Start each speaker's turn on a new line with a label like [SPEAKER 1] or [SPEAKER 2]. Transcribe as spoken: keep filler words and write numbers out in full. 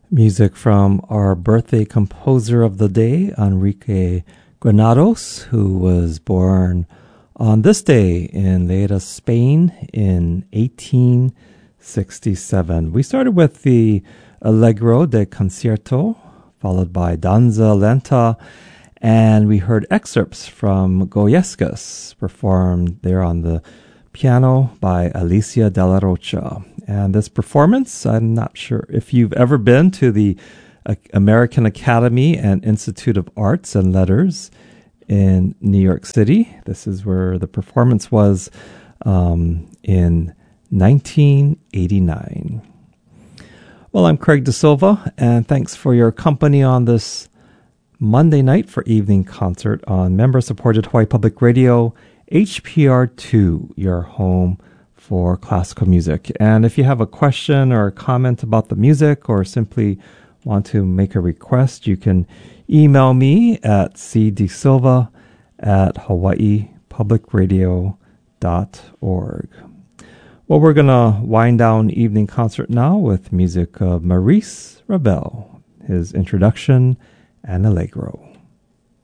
[SPEAKER 1] Music from our birthday composer of the day, Enrique Granados, who was born on this day in Lleida, Spain in eighteen sixty-seven. We started with the Allegro de Concierto, followed by Danza Lenta, and we heard excerpts from Goyescas, performed there on the piano by Alicia de la Rocha. And this performance, I'm not sure if you've ever been to the uh, American Academy and Institute of Arts and Letters in New York City. This is where the performance was um, in nineteen eighty-nine. Well, I'm Craig De Silva, and thanks for your company on this Monday night for Evening Concert on member-supported Hawaii Public Radio, H P R two, your home for classical music. And if you have a question or a comment about the music or simply want to make a request, you can email me at cdsilva at hawaii public radio dot org. Well, we're going to wind down Evening Concert now with music of Maurice Ravel, his introduction and Allegro.